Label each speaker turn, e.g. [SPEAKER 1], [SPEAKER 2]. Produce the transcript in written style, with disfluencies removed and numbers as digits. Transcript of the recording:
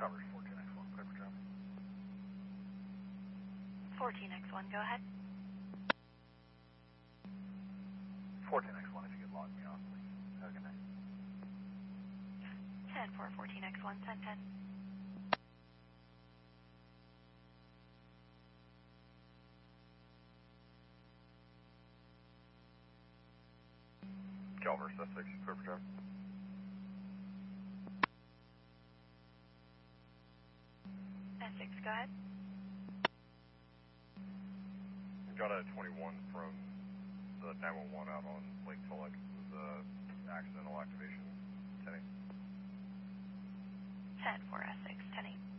[SPEAKER 1] Covers 14X1, clear for job.
[SPEAKER 2] 14X1, go ahead.
[SPEAKER 1] 14X1, if you could log me off, please. Have a good night.
[SPEAKER 2] 10-4, 14X1, 10-10.
[SPEAKER 1] Calvert, Sussex, clear for job.
[SPEAKER 2] Essex, go ahead.
[SPEAKER 1] We got a 21 from the 911 out on Lake Tulloch. It was accidental activation. 10-8.
[SPEAKER 2] 10-4, Essex, 10-8.